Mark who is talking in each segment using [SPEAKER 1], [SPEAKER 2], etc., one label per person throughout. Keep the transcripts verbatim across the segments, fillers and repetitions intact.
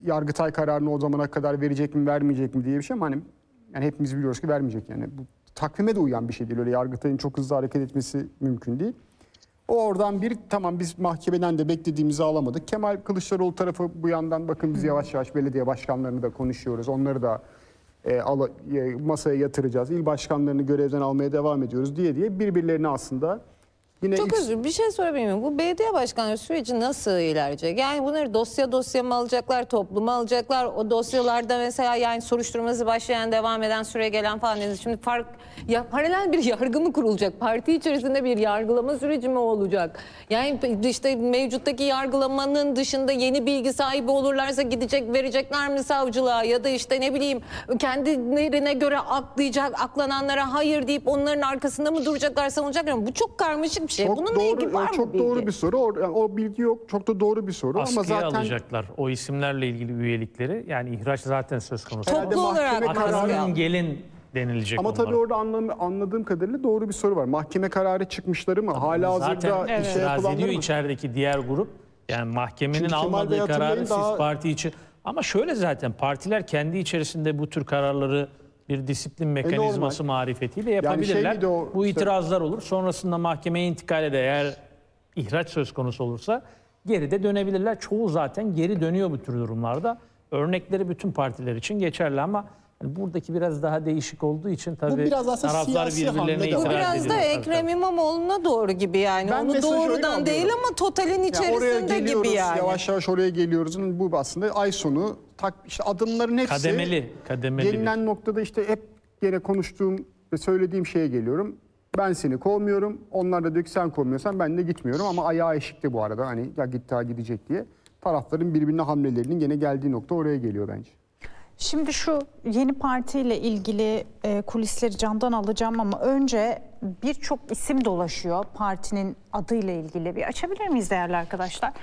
[SPEAKER 1] Yargıtay kararını o zamana kadar verecek mi vermeyecek mi diye bir şey ama hani yani hepimiz biliyoruz ki vermeyecek yani. Bu takvime de uyan bir şey değil. Öyle Yargıtay'ın çok hızlı hareket etmesi mümkün değil. O oradan bir tamam biz mahkemeden de beklediğimizi alamadık. Kemal Kılıçdaroğlu tarafı bu yandan bakın biz yavaş yavaş belediye başkanlarını da konuşuyoruz. Onları da e, ala, e, masaya yatıracağız. İl başkanlarını görevden almaya devam ediyoruz diye diye birbirlerini aslında yine
[SPEAKER 2] Çok
[SPEAKER 1] ilk...
[SPEAKER 2] özür bir şey sorabilir miyim? Bu belediye başkanlığı süreci nasıl ilerleyecek? Yani bunları dosya dosya mı alacaklar, topluma alacaklar? O dosyalarda mesela yani soruşturması başlayan, devam eden, süre gelen falan dediniz. Şimdi fark, ya paralel bir yargı mı kurulacak? Parti içerisinde bir yargılama süreci mi olacak? Yani işte mevcuttaki yargılamanın dışında yeni bilgi sahibi olurlarsa gidecek, verecekler mi savcılığa? Ya da işte ne bileyim kendilerine göre aklayacak, aklananlara hayır deyip onların arkasında mı duracaklar, savunacaklar mı? Bu çok karmaşık bir şey.
[SPEAKER 1] Çok
[SPEAKER 2] Bununla
[SPEAKER 1] doğru,
[SPEAKER 2] ilgili var mı
[SPEAKER 1] çok
[SPEAKER 2] bilgi?
[SPEAKER 1] doğru bir soru. O, yani o bilgi yok. Çok da doğru bir soru.
[SPEAKER 3] Askıya
[SPEAKER 1] ama zaten
[SPEAKER 3] alacaklar o isimlerle ilgili üyelikleri. Yani ihraç zaten söz konusu.
[SPEAKER 1] Herhalde
[SPEAKER 2] Toplu olarak
[SPEAKER 1] mahkeme kararı-
[SPEAKER 3] Akanın gelin denilecek
[SPEAKER 1] ama
[SPEAKER 3] onlara.
[SPEAKER 1] tabii orada anlam, anladığım kadarıyla doğru bir soru var. Mahkeme kararı çıkmışları mı? Hala
[SPEAKER 3] Zaten
[SPEAKER 1] hazırda
[SPEAKER 2] Evet.
[SPEAKER 1] şey
[SPEAKER 3] itiraz
[SPEAKER 1] yapılanları
[SPEAKER 3] ediyor
[SPEAKER 1] mı?
[SPEAKER 3] içerideki diğer grup. Yani mahkemenin
[SPEAKER 1] Çünkü Kemal Bey
[SPEAKER 3] almadığı
[SPEAKER 1] hatırlayın
[SPEAKER 3] kararı
[SPEAKER 1] daha-
[SPEAKER 3] siz parti için. Ama şöyle zaten partiler kendi içerisinde bu tür kararları bir disiplin mekanizması marifetiyle yapabilirler.
[SPEAKER 1] şey o,
[SPEAKER 3] bu
[SPEAKER 1] işte-
[SPEAKER 3] itirazlar olur. Sonrasında mahkemeye intikal eder. Eğer ihraç söz konusu olursa geri de dönebilirler. Çoğu zaten geri dönüyor bu tür durumlarda. Örnekleri bütün partiler için geçerli ama yani buradaki biraz daha değişik olduğu için tabii
[SPEAKER 1] biraz aslında
[SPEAKER 3] taraflar
[SPEAKER 1] siyasi hamle
[SPEAKER 3] birbirlerine
[SPEAKER 1] de var.
[SPEAKER 2] Bu
[SPEAKER 3] itiraz
[SPEAKER 2] biraz da
[SPEAKER 3] ediyorlar.
[SPEAKER 2] Ekrem İmamoğlu'na doğru gibi yani.
[SPEAKER 1] Ben
[SPEAKER 2] Onu
[SPEAKER 1] mesajı öyle
[SPEAKER 2] doğrudan değil
[SPEAKER 1] alıyorum.
[SPEAKER 2] ama totalin
[SPEAKER 1] Yani oraya
[SPEAKER 2] içerisinde
[SPEAKER 1] geliyoruz,
[SPEAKER 2] gibi yani.
[SPEAKER 1] yavaş yavaş oraya geliyoruz. Bu aslında ay sonu tak, işte adımların hepsi
[SPEAKER 3] Kademeli, kademeli bir-
[SPEAKER 1] gelinen noktada işte hep gene konuştuğum ve söylediğim şeye geliyorum. Ben seni kovmuyorum. Onlar da diyor ki sen kovmuyorsan ben de gitmiyorum ama ayağı eşikte bu arada. Hani ya gitti ha gidecek diye. Tarafların birbirine hamlelerinin gene geldiği nokta oraya geliyor bence.
[SPEAKER 4] Şimdi şu yeni partiyle ilgili e, kulisleri candan alacağım ama önce birçok isim dolaşıyor partinin adıyla ilgili. Bir açabilir miyiz değerli arkadaşlar?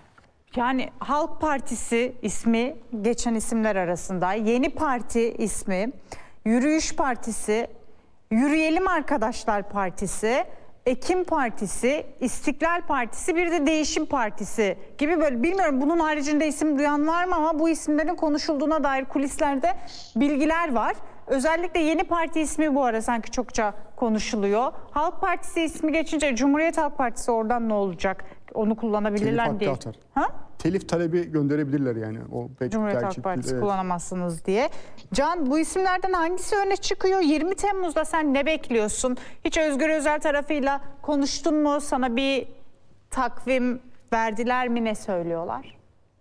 [SPEAKER 4] Yani Halk Partisi ismi geçen isimler arasında, Yeni Parti ismi, Yürüyüş Partisi, Yürüyelim Arkadaşlar Partisi, Ekim Partisi, İstiklal Partisi, bir de Değişim Partisi gibi böyle bilmiyorum bunun haricinde isim duyan var mı ama bu isimlerin konuşulduğuna dair kulislerde bilgiler var. Özellikle Yeni Parti ismi bu ara sanki çokça konuşuluyor. Halk Partisi ismi geçince Cumhuriyet Halk Partisi oradan ne olacak? Onu kullanabilirler
[SPEAKER 1] Telif
[SPEAKER 4] diye.
[SPEAKER 1] hakkı atar.
[SPEAKER 4] Ha?
[SPEAKER 1] Telif talebi gönderebilirler yani. O pek
[SPEAKER 4] Cumhuriyet
[SPEAKER 1] gerçek
[SPEAKER 4] Halk Partisi
[SPEAKER 1] değil, evet.
[SPEAKER 4] kullanamazsınız diye. Can, bu isimlerden hangisi öne çıkıyor? yirmi Temmuz'da sen ne bekliyorsun? Hiç Özgür Özel tarafıyla konuştun mu? Sana bir takvim verdiler mi? Ne söylüyorlar?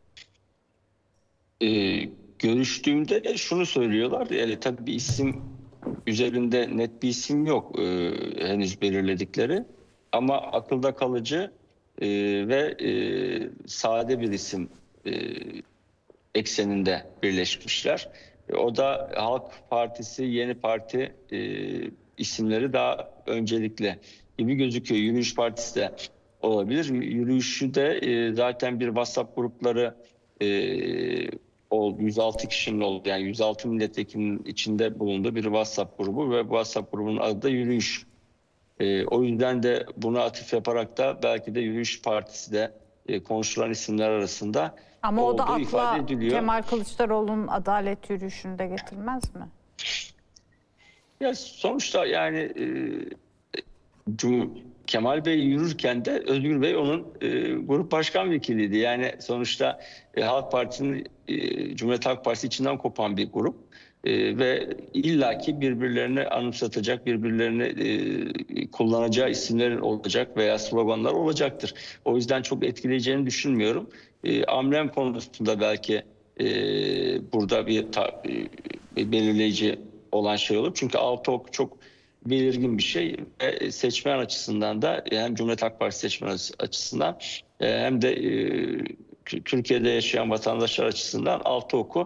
[SPEAKER 5] Ee, görüştüğümde de şunu söylüyorlar. Yani tabii bir isim üzerinde net bir isim yok e, henüz belirledikleri. Ama akılda kalıcı e, ve e, sade bir isim e, ekseninde birleşmişler. E, o da Halk Partisi, Yeni Parti e, isimleri daha öncelikli gibi gözüküyor. Yürüyüş Partisi de olabilir. Yürüyüşü de e, zaten bir WhatsApp grupları e, oldu. yüz altı kişinin oldu. Yani yüz altı milletvekilinin içinde bulunduğu bir WhatsApp grubu ve bu WhatsApp grubunun adı da Yürüyüş. E, o yüzden de buna atıf yaparak da belki de Yürüyüş Partisi de e, konuşulan isimler arasında
[SPEAKER 4] Ama o da
[SPEAKER 5] olduğu ifade
[SPEAKER 4] akla
[SPEAKER 5] ediliyor.
[SPEAKER 4] Kemal Kılıçdaroğlu'nun adalet yürüyüşünü de getirmez mi?
[SPEAKER 5] Ya sonuçta yani e, Cum Kemal Bey yürürken de Özgür Bey onun e, grup başkan vekiliydi. Yani sonuçta e, Halk Partisi'nin e, Cumhuriyet Halk Partisi içinden kopan bir grup e, ve illaki birbirlerini anımsatacak, birbirlerini e, kullanacağı isimlerin olacak veya sloganlar olacaktır. O yüzden çok etkileyeceğini düşünmüyorum. E, amblem konusunda belki e, burada bir, ta, e, belirleyici olan şey olur. Çünkü altı ok çok belirgin bir şey ve seçmen açısından da hem Cumhuriyet Halk Partisi seçmen açısından hem de Türkiye'de yaşayan vatandaşlar açısından altı oku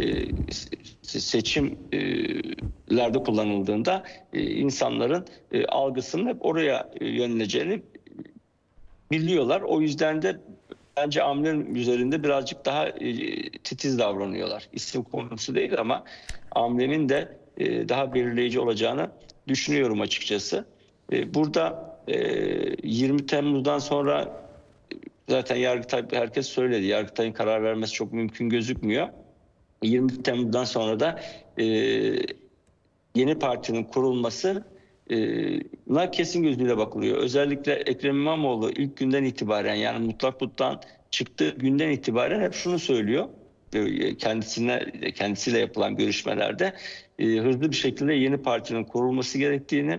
[SPEAKER 5] seçimlerde kullanıldığında insanların algısının hep oraya yöneleceğini biliyorlar. O yüzden de bence amblem üzerinde birazcık daha titiz davranıyorlar. İsim konusu değil ama amblemin de daha belirleyici olacağını düşünüyorum açıkçası. Burada yirmi Temmuz'dan sonra zaten Yargıtay, herkes söyledi. Yargıtay'ın karar vermesi çok mümkün gözükmüyor. yirmi Temmuz'dan sonra da e, yeni partinin kurulması na kesin gözüyle bakılıyor. Özellikle Ekrem İmamoğlu ilk günden itibaren, yani mutlak nuttan çıktığı günden itibaren hep şunu söylüyor. Kendisine kendisiyle yapılan görüşmelerde hızlı bir şekilde yeni partinin kurulması gerektiğini,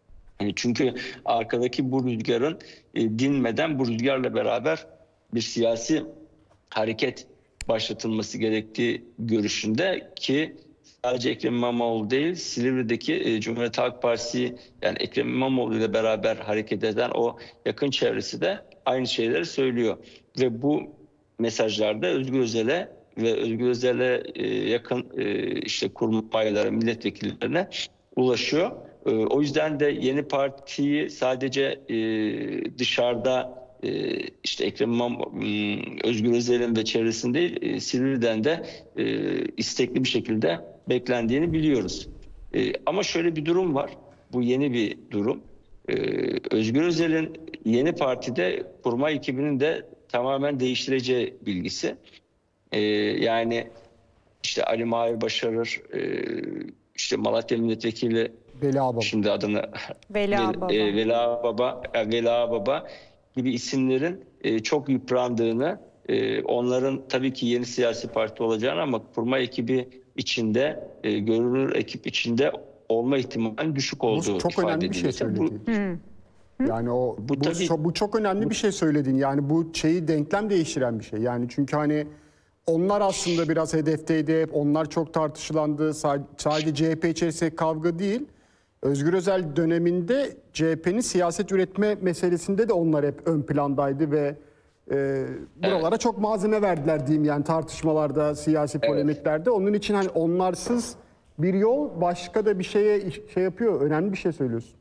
[SPEAKER 5] çünkü arkadaki bu rüzgarın dinmeden bu rüzgarla beraber bir siyasi hareket başlatılması gerektiği görüşünde, ki sadece Ekrem İmamoğlu değil, Silivri'deki e, Cumhuriyet Halk Partisi, yani Ekrem İmamoğlu ile beraber hareket eden o yakın çevresi de aynı şeyleri söylüyor. Ve bu mesajlarda Özgür Özel'e ve Özgür Özel'e e, yakın e, işte kurmaylara, milletvekillerine ulaşıyor. E, o yüzden de yeni partiyi sadece e, dışarıda Ee, işte Ekrem İmamoğlu, Özgür Özel'in ve çevresinde değil, e, Silivri'den de e, istekli bir şekilde beklendiğini biliyoruz. E, ama şöyle bir durum var. Bu yeni bir durum. E, Özgür Özel'in yeni partide kurmay ekibinin de tamamen değiştireceği bilgisi. E, yani işte Ali Mahir Başarır, e, işte Malatya Milletvekili,
[SPEAKER 1] Veli Ağababa.
[SPEAKER 5] şimdi adını
[SPEAKER 4] Veli Ağababa.
[SPEAKER 5] e, Veli Ağababa, e, Veli Ağababa gibi isimlerin e, çok yıprandığını, e, onların tabii ki yeni siyasi parti olacağını ama kurma ekibi içinde, e, görünür ekip içinde olma ihtimalinin düşük olduğu
[SPEAKER 1] Bu çok
[SPEAKER 5] ifade
[SPEAKER 1] önemli bir şey
[SPEAKER 5] ediliyor.
[SPEAKER 1] söylediğin. Yani o
[SPEAKER 5] Bu
[SPEAKER 1] bu,
[SPEAKER 5] tabii-
[SPEAKER 1] çok, bu çok önemli bir şey söyledin. Yani bu şeyi denklem değiştiren bir şey. Yani çünkü hani onlar aslında biraz hedefteydi. Hep onlar çok tartışılandı. Sa- Sadece C H P içerisinde kavga değil. Özgür Özel döneminde C H P'nin siyaset üretme meselesinde de onlar hep ön plandaydı ve e, buralara çok malzeme verdiler diyeyim, yani tartışmalarda, siyasi polemiklerde. Onun için hani onlarsız bir yol başka da bir şeye şey yapıyor. Önemli bir şey söylüyorsun.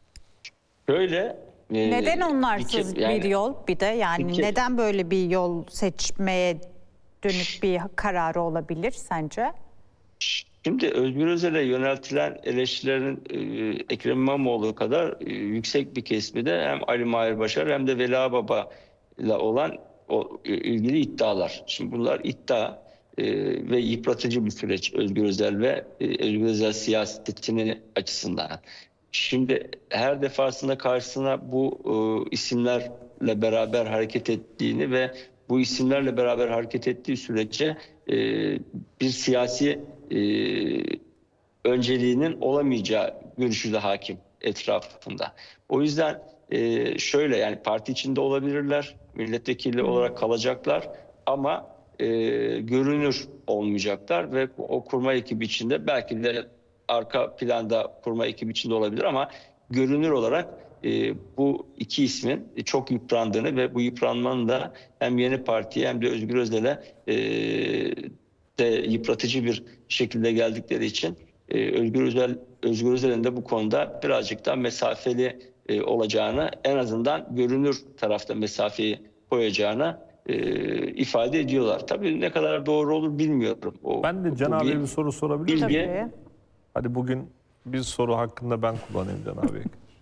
[SPEAKER 5] Şöyle e,
[SPEAKER 4] Neden
[SPEAKER 5] bir
[SPEAKER 4] onlarsız
[SPEAKER 5] ke- yani-
[SPEAKER 4] bir yol? Bir de yani
[SPEAKER 5] bir ke-
[SPEAKER 4] neden böyle bir yol seçmeye dönük bir kararı olabilir sence?
[SPEAKER 5] Şimdi Özgür Özel'e yöneltilen eleştirilerin e, Ekrem İmamoğlu kadar e, yüksek bir kesimi de hem Ali Mahir Başar hem de Veli Ağababa ile olan o e, ilgili iddialar. Şimdi bunlar iddia e, ve yıpratıcı bir süreç Özgür Özel ve e, Özgür Özel siyasetinin açısından. Şimdi her defasında karşısına bu e, isimlerle beraber hareket ettiğini ve bu isimlerle beraber hareket ettiği sürece e, bir siyasi e, önceliğinin olamayacağı görüşü de hakim etrafında. O yüzden e, şöyle, yani parti içinde olabilirler, milletvekili olarak kalacaklar ama e, görünür olmayacaklar ve o kurma ekibi içinde belki de arka planda kurma ekibi içinde olabilir ama görünür olarak e, bu iki ismin çok yıprandığını ve bu yıpranmanın da hem yeni partiye hem de Özgür Özel'e e, de yıpratıcı bir şekilde geldikleri için e, Özgür Özel Özgür Özel'in de bu konuda birazcık daha mesafeli e, olacağını, en azından görünür tarafta mesafeyi koyacağını e, ifade ediyorlar. Tabii ne kadar doğru olur bilmiyorum. O,
[SPEAKER 6] Ben de Can
[SPEAKER 5] bu
[SPEAKER 6] abiye
[SPEAKER 5] bir
[SPEAKER 6] bir soru sorabilir miyim?
[SPEAKER 5] bilgi.
[SPEAKER 4] Tabii.
[SPEAKER 6] Hadi bugün bir soru hakkında ben kullanayım Can abi.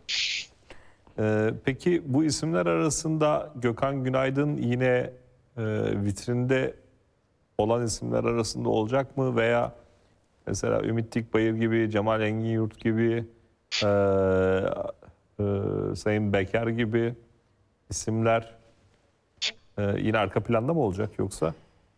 [SPEAKER 6] Ee, peki bu isimler arasında Gökhan Günaydın yine e, vitrinde olan isimler arasında olacak mı? Veya mesela Ümit Dikbayır gibi, Cemal Engin-Yurt gibi, e, e, Sayın Beker gibi isimler e, yine arka planda mı olacak yoksa?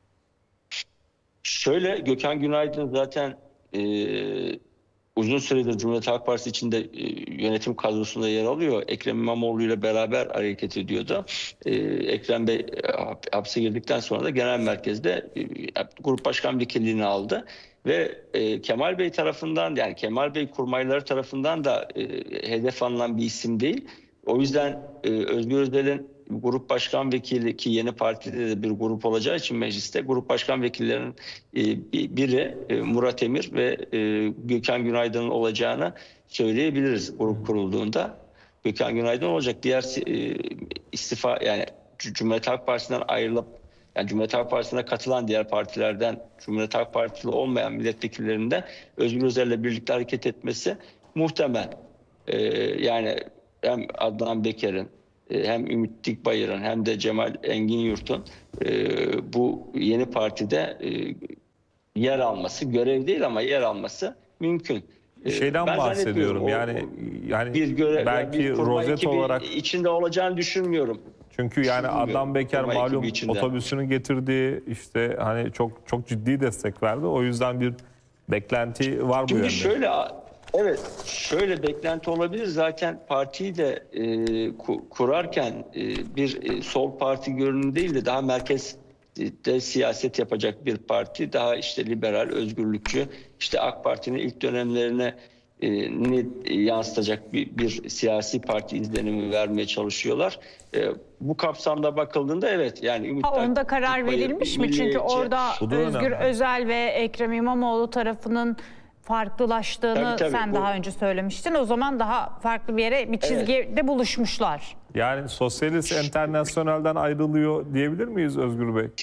[SPEAKER 5] Şöyle, Gökhan Günaydın zaten e, uzun süredir Cumhuriyet Halk Partisi içinde e, yönetim kadrosunda yer alıyor. Ekrem İmamoğlu ile beraber hareket ediyordu. E, Ekrem Bey e, hapse girdikten sonra da genel merkezde e, grup başkan vekilliğini aldı. Ve e, Kemal Bey tarafından, yani Kemal Bey kurmayları tarafından da e, hedef alınan bir isim değil. O yüzden e, Özgür Özel'in grup başkan vekili, ki yeni partide de bir grup olacağı için mecliste grup başkan vekillerinin e, biri e, Murat Emir ve e, Gökhan Günaydın'ın olacağını söyleyebiliriz grup kurulduğunda. Gökhan Günaydın olacak. Diğer e, istifa, yani Cumhuriyet Halk Partisi'nden ayrılıp, yani Cumhuriyet Halk Partisi'ne katılan diğer partilerden Cumhuriyet Halk Partili olmayan milletvekillerinin de Özgür Özel'le birlikte hareket etmesi muhtemel. E, yani hem Adnan Beker'in e, hem Ümit Dikbayır'ın hem de Cemal Engin Yurt'un e, bu yeni partide e, yer alması, görev değil ama yer alması mümkün. E,
[SPEAKER 6] Şeyden
[SPEAKER 5] ben
[SPEAKER 6] bahsediyorum
[SPEAKER 5] zannetmiyorum
[SPEAKER 6] yani
[SPEAKER 5] o-
[SPEAKER 6] yani
[SPEAKER 5] bir görev,
[SPEAKER 6] belki
[SPEAKER 5] bir kurma
[SPEAKER 6] rozet
[SPEAKER 5] ekibi
[SPEAKER 6] olarak,
[SPEAKER 5] içinde olacağını düşünmüyorum.
[SPEAKER 6] çünkü yani
[SPEAKER 5] Düşünmüyorum
[SPEAKER 6] Adnan Beker
[SPEAKER 5] kurma ekibi
[SPEAKER 6] malum
[SPEAKER 5] içinde.
[SPEAKER 6] otobüsünü getirdi, işte hani çok çok ciddi destek verdi. O yüzden bir beklenti var bu
[SPEAKER 5] Şimdi
[SPEAKER 6] yönde.
[SPEAKER 5] şöyle, evet, şöyle beklenti olabilir. Zaten partiyi de e, ku- kurarken e, bir e, sol parti görünümü değil de daha merkezde siyaset yapacak bir parti, daha işte liberal, özgürlükçü, işte AK Parti'nin ilk dönemlerine e, ni yansıtacak bir, bir siyasi parti izlenimi vermeye çalışıyorlar. E, bu kapsamda bakıldığında evet, yani Ümit
[SPEAKER 4] Ha, onda karar
[SPEAKER 5] Dikbayır,
[SPEAKER 4] verilmiş mi? Çünkü
[SPEAKER 5] milliyetçi-
[SPEAKER 4] orada
[SPEAKER 6] Bu da
[SPEAKER 4] Özgür
[SPEAKER 6] önemli.
[SPEAKER 4] Özel ve Ekrem İmamoğlu tarafının farklılaştığını
[SPEAKER 5] Tabii, tabii.
[SPEAKER 4] sen
[SPEAKER 5] Bu-
[SPEAKER 4] daha önce söylemiştin. O zaman daha farklı bir yere, bir çizgide buluşmuşlar.
[SPEAKER 6] Yani Sosyalist Enternasyonel'den ayrılıyor diyebilir miyiz Özgür Bey?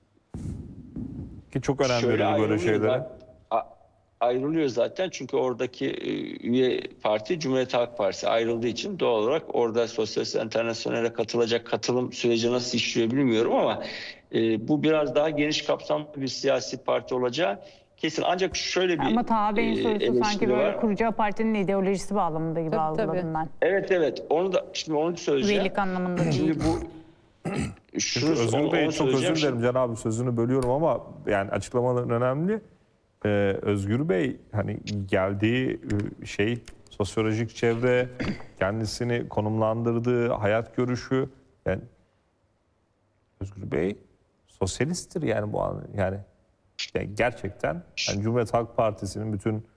[SPEAKER 6] Ki çok önem
[SPEAKER 5] Şöyle
[SPEAKER 6] veriyor böyle
[SPEAKER 5] ayrılıyor
[SPEAKER 6] şeylere.
[SPEAKER 5] zaten- a- ayrılıyor zaten çünkü oradaki e, üye parti Cumhuriyet Halk Partisi ayrıldığı için doğal olarak orada Sosyalist Enternasyonel'e katılacak katılım süreci nasıl işliyor bilmiyorum ama e, bu biraz daha geniş kapsamlı bir siyasi parti olacağı kesin. Ancak şöyle bir
[SPEAKER 4] Ama Taha Bey'in
[SPEAKER 5] e,
[SPEAKER 4] sorusu sanki
[SPEAKER 5] eleştiri
[SPEAKER 4] böyle
[SPEAKER 5] var.
[SPEAKER 4] kuracağı partinin ideolojisi bağlamında gibi
[SPEAKER 2] Tabii,
[SPEAKER 4] algıladım
[SPEAKER 2] tabii.
[SPEAKER 4] ben.
[SPEAKER 5] Evet, evet, onu da şimdi onu söyleyeceğim.
[SPEAKER 4] Üyelik anlamında değil.
[SPEAKER 5] Şimdi bu
[SPEAKER 6] Çünkü
[SPEAKER 5] şunu,
[SPEAKER 6] Özgür
[SPEAKER 5] onu-
[SPEAKER 6] Bey
[SPEAKER 5] onu
[SPEAKER 6] çok özür
[SPEAKER 5] söyleyeceğim.
[SPEAKER 6] dilerim Can abi, sözünü bölüyorum ama yani açıklamaların önemli. Ee, Özgür Bey hani geldiği e, şey sosyolojik çevre, kendisini konumlandırdığı hayat görüşü, yani Özgür Bey sosyalisttir yani bu an yani, yani gerçekten yani Cumhuriyet Halk Partisi'nin bütün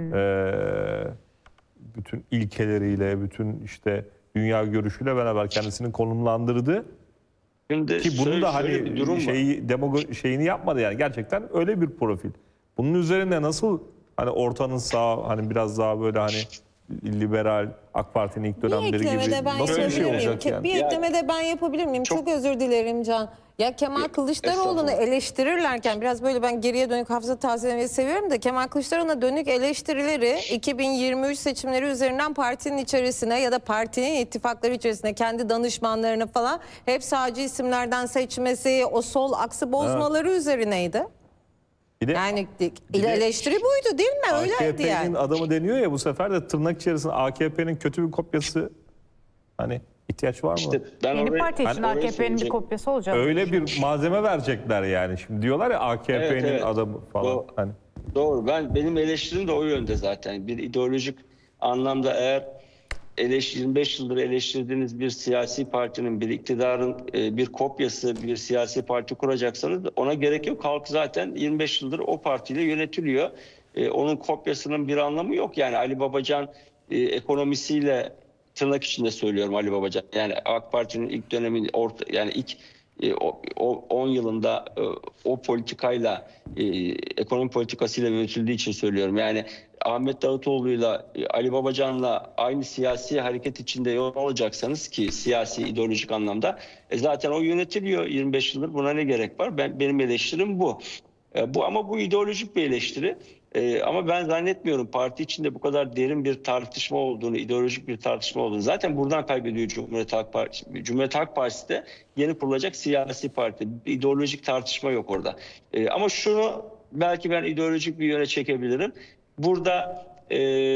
[SPEAKER 6] e, bütün ilkeleriyle, bütün işte dünya görüşüyle beraber kendisini konumlandırdı.
[SPEAKER 5] Şimdi
[SPEAKER 6] Ki bunu
[SPEAKER 5] şöyle-
[SPEAKER 6] da
[SPEAKER 5] şöyle bir
[SPEAKER 6] hani
[SPEAKER 5] durum var.
[SPEAKER 6] şeyi demago şeyini yapmadı yani, gerçekten öyle bir profil. Bunun üzerine nasıl hani ortanın sağ, hani biraz daha böyle hani liberal AK Parti'nin ilk
[SPEAKER 2] Bir
[SPEAKER 6] dönemleri gibi
[SPEAKER 2] eklemede ben
[SPEAKER 6] nasıl bir şey
[SPEAKER 2] yapabilir miyim?
[SPEAKER 6] olacak yani?
[SPEAKER 2] Bir
[SPEAKER 5] Ya-
[SPEAKER 2] eklemede ben yapabilir miyim? Çok, özür dilerim Can. Ya Kemal Kılıçdaroğlu'nu
[SPEAKER 5] estağfurullah.
[SPEAKER 2] eleştirirlerken biraz böyle ben geriye dönük hafıza tazelemeyi seviyorum da Kemal Kılıçdaroğlu'na dönük eleştirileri iki bin yirmi üç seçimleri üzerinden partinin içerisine ya da partinin ittifakları içerisine kendi danışmanlarını falan hep sağcı isimlerden seçmesi, o sol aksı bozmaları üzerineydi.
[SPEAKER 6] Bir de
[SPEAKER 2] Yani
[SPEAKER 6] bir de
[SPEAKER 2] eleştiri buydu değil mi? Öyleydi
[SPEAKER 6] AKP'nin
[SPEAKER 2] yani.
[SPEAKER 6] adamı deniyor ya, bu sefer de tırnak içerisinde A K P'nin kötü bir kopyası, hani ihtiyaç var mı?
[SPEAKER 5] İşte ben
[SPEAKER 4] Yeni
[SPEAKER 5] oraya-
[SPEAKER 4] parti için
[SPEAKER 5] hani orayı
[SPEAKER 4] A K P'nin bir
[SPEAKER 5] söyleyecektim.
[SPEAKER 4] kopyası olacak.
[SPEAKER 6] Öyle bir malzeme verecekler yani. Şimdi diyorlar ya A K P'nin
[SPEAKER 5] Evet, evet.
[SPEAKER 6] adamı falan.
[SPEAKER 5] Bu-
[SPEAKER 6] Hani
[SPEAKER 5] Doğru. Ben benim eleştirim de o yönde zaten. Bir ideolojik anlamda eğer eleş, yirmi beş yıldır eleştirdiğiniz bir siyasi partinin, bir iktidarın e, bir kopyası, bir siyasi parti kuracaksanız ona gerek yok. Halk zaten yirmi beş yıldır o partiyle yönetiliyor. E, onun kopyasının bir anlamı yok. Yani Ali Babacan e, ekonomisiyle, tırnak içinde söylüyorum Ali Babacan, yani AK Parti'nin ilk dönemin orta, yani ilk e, o o on yılında e, o politikayla, e, ekonomi politikasıyla yönetildiği için söylüyorum. Yani Ahmet Davutoğlu'yla, e, Ali Babacan'la aynı siyasi hareket içinde yol alacaksanız, ki siyasi ideolojik anlamda e, zaten o yönetiliyor yirmi beş yıldır. Buna ne gerek var? Ben benim eleştirim bu. E, bu ama bu ideolojik bir eleştiri. E, ama ben zannetmiyorum parti içinde bu kadar derin bir tartışma olduğunu, ideolojik bir tartışma olduğunu. Zaten buradan kaybediyor Cumhuriyet Halk Partisi. Cumhuriyet Halk Partisi de yeni kurulacak siyasi parti. Bir ideolojik tartışma yok orada. E, ama şunu belki ben ideolojik bir yöne çekebilirim. Burada e,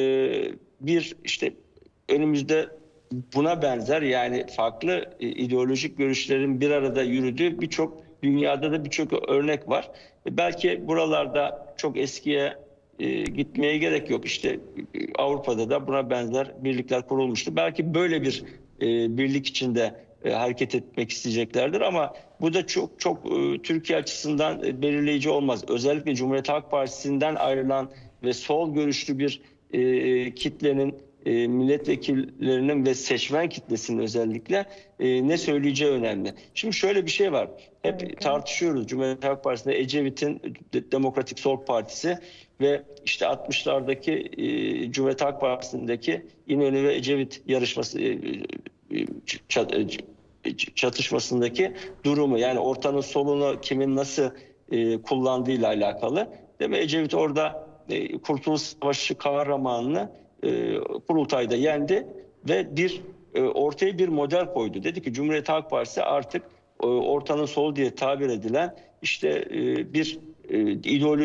[SPEAKER 5] bir işte önümüzde buna benzer, yani farklı e, ideolojik görüşlerin bir arada yürüdüğü birçok, dünyada da birçok örnek var. E, belki buralarda çok eskiye e, gitmeye gerek yok. İşte e, Avrupa'da da buna benzer birlikler kurulmuştu. Belki böyle bir e, birlik içinde e, hareket etmek isteyeceklerdir ama bu da çok çok e, Türkiye açısından e, belirleyici olmaz. Özellikle Cumhuriyet Halk Partisi'nden ayrılan ve sol görüşlü bir e, kitlenin, e, milletvekillerinin ve seçmen kitlesinin özellikle e, ne söyleyeceği önemli. Şimdi şöyle bir şey var. Hep
[SPEAKER 4] Evet.
[SPEAKER 5] tartışıyoruz. Cumhuriyet Halk Partisi'nde Ecevit'in Demokratik Sol Partisi ve işte altmışlardaki e, Cumhuriyet Halk Partisi'ndeki İnönü ve Ecevit yarışması, e, e, çat, e, çatışmasındaki durumu, yani ortanın solunu kimin nasıl e, kullandığıyla alakalı. Değil mi? Ecevit orada e, Kurtuluş Savaşı kahramanını e, Kurultay'da yendi ve bir e, ortaya bir model koydu. Dedi ki Cumhuriyet Halk Partisi artık e, ortanın sol diye tabir edilen işte e, bir e, ideoloji